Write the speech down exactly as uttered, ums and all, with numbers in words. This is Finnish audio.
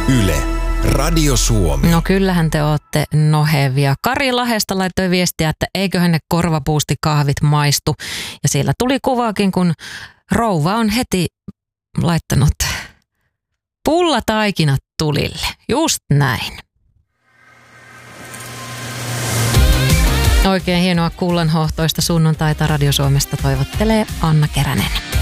Yle, Radio Suomi. No kyllähän te ootte nohevia. Kari Lahdesta laittoi viestiä, että eiköhän ne korvapuustikahvit maistu. Ja siellä tuli kuvaakin, kun rouva on heti laittanut pullataikinat tulille. Just näin. Oikein hienoa kullanhohtoista sunnuntaita Radio Suomesta toivottelee Anna Keränen.